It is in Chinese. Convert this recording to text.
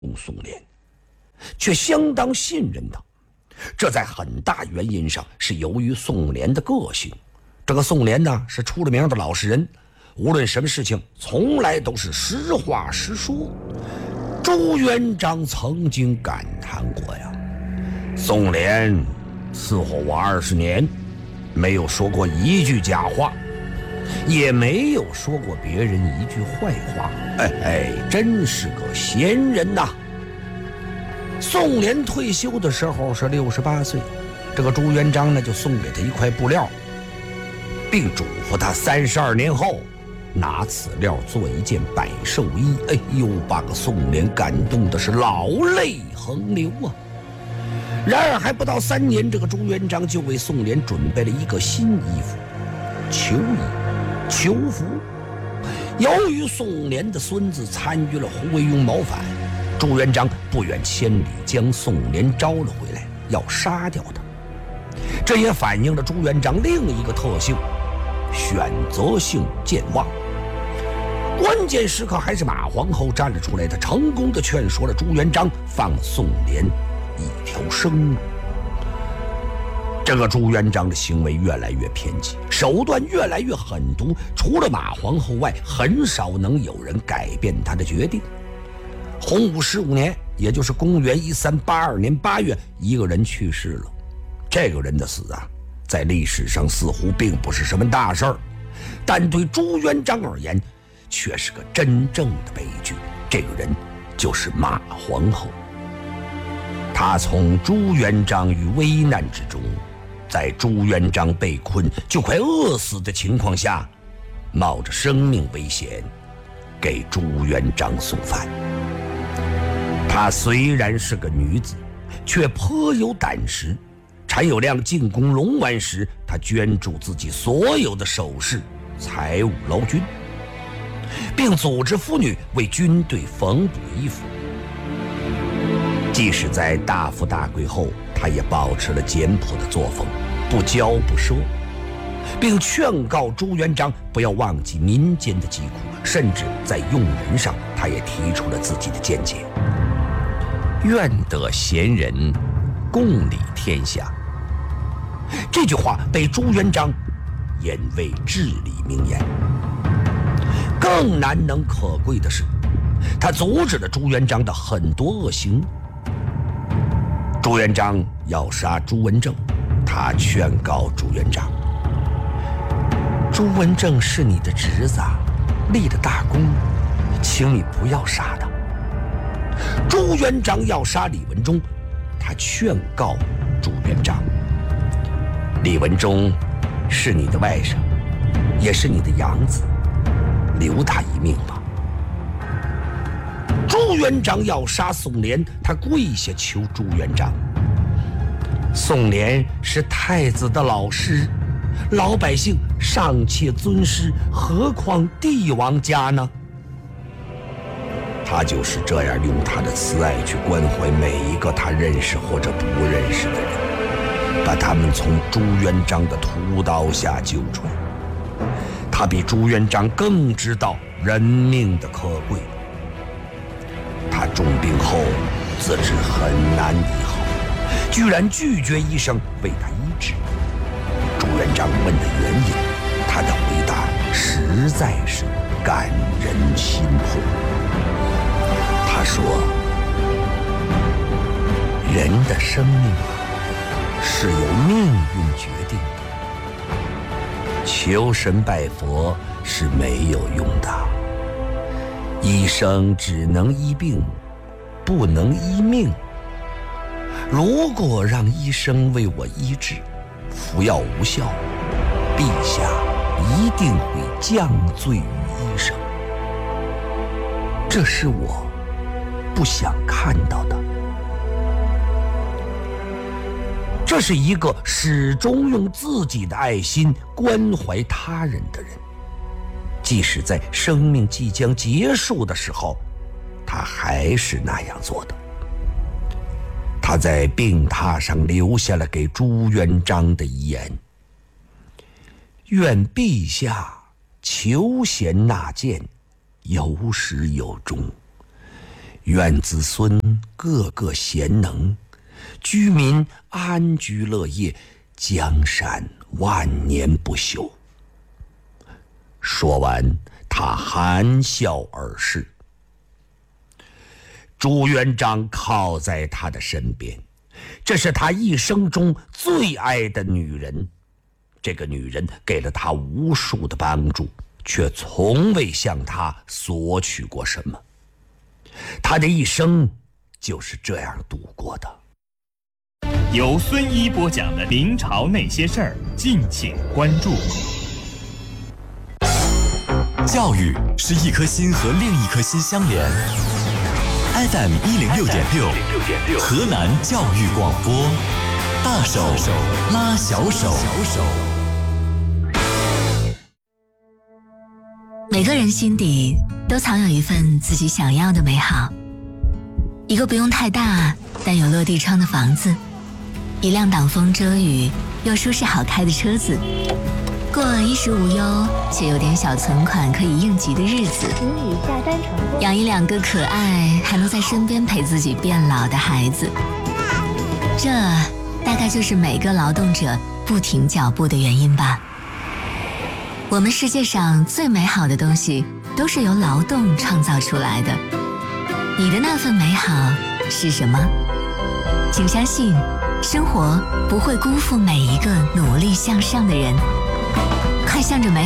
宋濂，却相当信任他。这在很大原因上是由于宋濂的个性。这个宋濂呢，是出了名的老实人，无论什么事情从来都是实话实说。朱元璋曾经感叹过呀，宋濂伺候我20年，没有说过一句假话，也没有说过别人一句坏话。真是个贤人呐。宋濂退休的时候是68岁，这个朱元璋呢就送给他一块布料，并嘱咐他32年后拿此料做一件百寿衣。把个宋濂感动的是老泪横流啊。然而还不到3年，这个朱元璋就为宋濂准备了一个新衣服——囚衣、囚服。由于宋濂的孙子参与了胡惟庸谋反，朱元璋不远千里将宋濂招了回来，要杀掉他。这也反映了朱元璋另一个特性——选择性健忘。关键时刻还是马皇后站了出来，她成功地劝说了朱元璋，放了宋濂一条生路。这个朱元璋的行为越来越偏激，手段越来越狠毒，除了马皇后外，很少能有人改变他的决定。洪武15年，也就是公元1382年8月，一个人去世了。这个人的死啊，在历史上似乎并不是什么大事儿，但对朱元璋而言，却是个真正的悲剧。这个人就是马皇后。他从朱元璋于危难之中，在朱元璋被困就快饿死的情况下，冒着生命危险给朱元璋送饭。她虽然是个女子，却颇有胆识。陈友谅进攻龙湾时，她捐助自己所有的首饰、财物劳军，并组织妇女为军队缝补衣服。即使在大富大贵后，他也保持了简朴的作风，不骄不奢，并劝告朱元璋不要忘记民间的疾苦，甚至在用人上，他也提出了自己的见解。愿得贤人，共理天下。这句话被朱元璋引为至理名言。更难能可贵的是，他阻止了朱元璋的很多恶行。朱元璋要杀朱文正，他劝告朱元璋：朱文正是你的侄子，立了大功，请你不要杀他。朱元璋要杀李文忠，他劝告朱元璋：李文忠是你的外甥，也是你的养子，留他一命吧。朱元璋要杀宋濂，他跪下求朱元璋：宋濂是太子的老师，老百姓尚且尊师，何况帝王家呢？他就是这样用他的慈爱去关怀每一个他认识或者不认识的人，把他们从朱元璋的屠刀下救出来。他比朱元璋更知道人命的可贵。他重病后自知很难医好，居然拒绝医生为他医治。朱元璋问的原因，他的回答实在是感人心魄。他说：人的生命是由命运决定的，求神拜佛是没有用的，医生只能医病，不能医命。如果让医生为我医治，服药无效，陛下一定会降罪于医生，这是我不想看到的。这是一个始终用自己的爱心关怀他人的人，即使在生命即将结束的时候，他还是那样做的。他在病榻上留下了给朱元璋的遗言：愿陛下求贤纳谏，有始有终， 愿子孙个个贤能，居民安居乐业，江山万年不朽。说完，他含笑而逝。朱元璋靠在他的身边，这是他一生中最爱的女人。这个女人给了他无数的帮助，却从未向他索取过什么。他的一生就是这样度过的。 由孙一播讲的明朝那些事儿，敬请关注。 教育是一颗心和另一颗心相连。FM 106.6，河南教育广播，大手拉小手。 每个人心底都藏有一份自己想要的美好，一个不用太大但有落地窗的房子，一辆挡风遮雨又舒适好开的车子，过衣食无忧且有点小存款可以应急的日子，养一2个可爱还能在身边陪自己变老的孩子，这大概就是每个劳动者不停脚步的原因吧。我们世界上最美好的东西都是由劳动创造出来的，你的那份美好是什么？请相信，生活不会辜负每一个努力向上的人。快向着美